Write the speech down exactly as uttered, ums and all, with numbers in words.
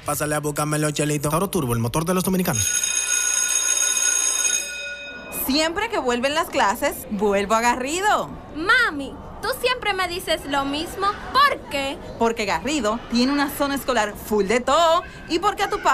Pásale a buscarme los chelitos. Toro Turbo, el motor de los dominicanos. Siempre que vuelven las clases, vuelvo a Garrido. Mami, tú siempre me dices lo mismo. ¿Por qué? Porque Garrido tiene una zona escolar full de todo y porque a tu padre